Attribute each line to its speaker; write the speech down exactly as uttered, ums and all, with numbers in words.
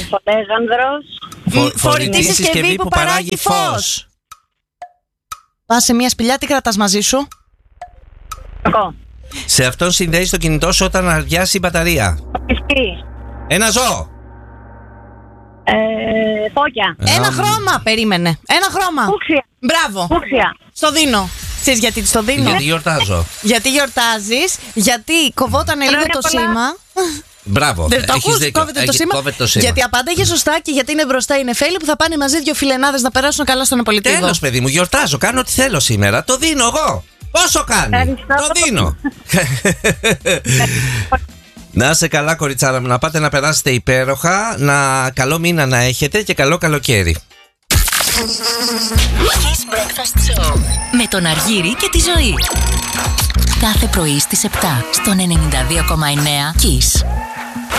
Speaker 1: Φωτέγανδρος.
Speaker 2: Φο, φορητή συσκευή που παράγει φως.
Speaker 3: Πας σε μια σπηλιά, τι κρατάς μαζί σου?
Speaker 1: Κακό.
Speaker 2: Σε αυτόν συνδέεις το κινητό σου όταν αδειάσει η μπαταρία.
Speaker 1: Πιστή.
Speaker 2: Ένα ζώο.
Speaker 1: Ε, φώκια.
Speaker 3: Ένα
Speaker 2: Α,
Speaker 3: χρώμα, περίμενε. Ένα χρώμα.
Speaker 1: Φούξια.
Speaker 3: Μπράβο.
Speaker 1: Φούξια.
Speaker 3: Στο δίνω. Ξέρεις γιατί στο δίνω?
Speaker 2: Γιατί γιορτάζω.
Speaker 3: Γιατί γιορτάζεις, γιατί κοβότανε λίγο το
Speaker 1: πολλά.
Speaker 3: σήμα.
Speaker 2: Μπράβο.
Speaker 3: Δεν το
Speaker 2: Έχεις
Speaker 3: ακούς,
Speaker 2: δίκιο.
Speaker 3: κόβεται το
Speaker 2: Έχει-
Speaker 3: σήμα.
Speaker 2: κόβεται το σήμα.
Speaker 3: Γιατί απάνταγε σωστά και γιατί είναι μπροστά οι νεφέλοι που θα πάνε μαζί δύο φιλενάδες να περάσουν καλά στον Απολυτήβο.
Speaker 2: Τέλος, παιδί μου, γιορτάζω. Κάνω ό,τι θέλω σήμερα. Το δίνω εγώ. Πόσο κάνει?
Speaker 1: Ευχαριστώ.
Speaker 2: Το δίνω. Να είσαι καλά, κοριτσάρα μου. Να πάτε να περάσετε υπέροχα. Να καλό μήνα να έχετε και καλό καλοκαίρι.
Speaker 4: Kiss Breakfast Show με τον Αργύρη και τη Ζωή. Κάθε πρωί στις επτά στον ενενήντα δύο κόμμα εννέα Kiss.